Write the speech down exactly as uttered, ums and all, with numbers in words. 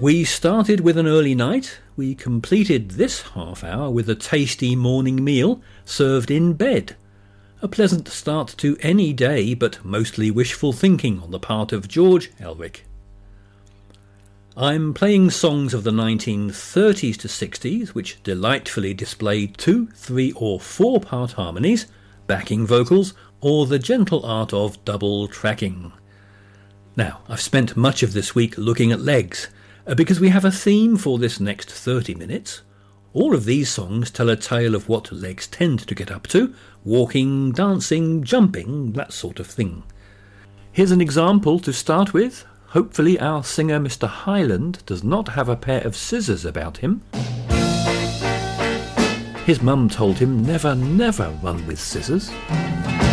We started with an early night. We completed this half hour with a tasty morning meal served in bed. A pleasant start to any day, but mostly wishful thinking on the part of George Elric. I'm playing songs of the nineteen thirties to sixties, which delightfully displayed two, three or four part harmonies, backing vocals, or the gentle art of double tracking. Now, I've spent much of this week looking at legs, because we have a theme for this next thirty minutes. All of these songs tell a tale of what legs tend to get up to, walking, dancing, jumping, that sort of thing. Here's an example to start with. Hopefully our singer Mister Hyland does not have a pair of scissors about him. His mum told him never, never run with scissors.